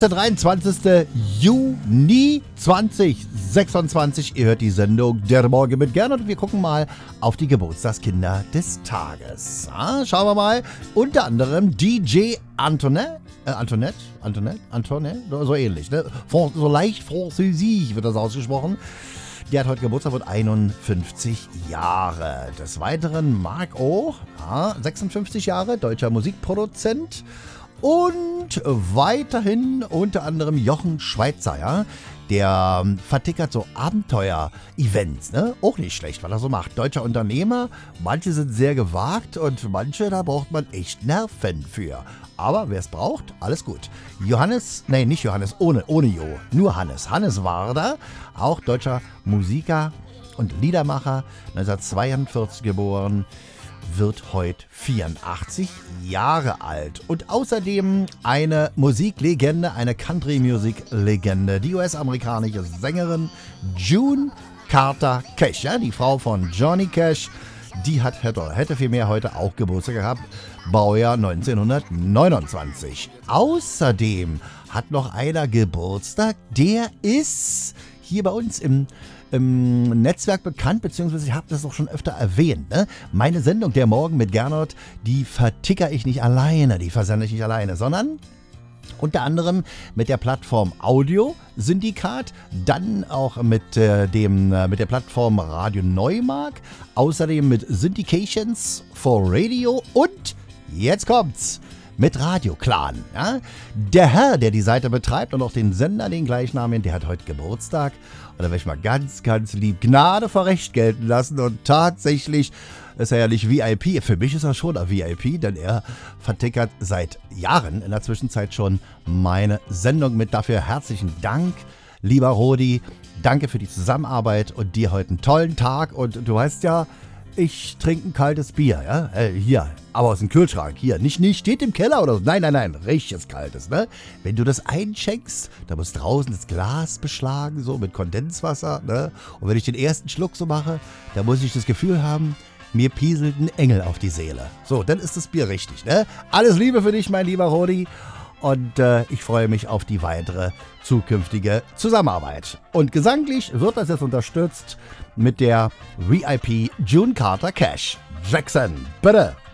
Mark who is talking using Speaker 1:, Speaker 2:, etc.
Speaker 1: Der 23. Juni 2026. Ihr hört die Sendung Der Morgen mit Gernot und wir gucken mal auf die Geburtstagskinder des Tages. Schauen wir mal. Unter anderem DJ Antoinette, so ähnlich. Ne? So leicht französisch wird das ausgesprochen. Der hat heute Geburtstag, wird 51 Jahre. Des Weiteren Marc O., 56 Jahre, deutscher Musikproduzent. Und weiterhin unter anderem Jochen Schweizer, ja? Der vertickert so Abenteuer-Events, ne? Auch nicht schlecht, was er so macht. Deutscher Unternehmer, manche sind sehr gewagt und manche, da braucht man echt Nerven für. Aber wer es braucht, alles gut. Nicht Johannes, ohne Jo, nur Hannes. Hannes Wader, auch deutscher Musiker und Liedermacher, 1942 geboren. Wird heute 84 Jahre alt. Und außerdem eine Musiklegende, eine Country-Music-Legende, die US-amerikanische Sängerin June Carter Cash, ja, die Frau von Johnny Cash, die hätte vielmehr heute auch Geburtstag gehabt, Baujahr 1929. Außerdem hat noch einer Geburtstag, der ist hier bei uns im Netzwerk bekannt, beziehungsweise ich habe das auch schon öfter erwähnt. Ne? Meine Sendung Der Morgen mit Gernot, die verticker ich nicht alleine, die versende ich nicht alleine, sondern unter anderem mit der Plattform Audio Syndikat, dann auch mit der Plattform Radio Neumark, außerdem mit Syndications for Radio und jetzt kommt's! Mit Radio Clan. Ja? Der Herr, der die Seite betreibt und auch den Sender, den gleichnamigen, der hat heute Geburtstag. Und da werde ich mal ganz, ganz lieb Gnade vor Recht gelten lassen. Und tatsächlich ist er ja nicht VIP. Für mich ist er schon ein VIP, denn er vertickert seit Jahren in der Zwischenzeit schon meine Sendung mit. Dafür herzlichen Dank, lieber Rodi. Danke für die Zusammenarbeit und dir heute einen tollen Tag. Und du weißt ja, ich trinke ein kaltes Bier, ja? Hier, aber aus dem Kühlschrank, hier. Nicht steht im Keller oder so. Nein, richtiges kaltes, ne? Wenn du das einschenkst, da muss draußen das Glas beschlagen, so mit Kondenswasser, ne? Und wenn ich den ersten Schluck so mache, da muss ich das Gefühl haben, mir pieselt ein Engel auf die Seele. So, dann ist das Bier richtig, ne? Alles Liebe für dich, mein lieber Rodi. Und ich freue mich auf die weitere zukünftige Zusammenarbeit. Und gesanglich wird das jetzt unterstützt mit der VIP June Carter Cash. Jackson, bitte!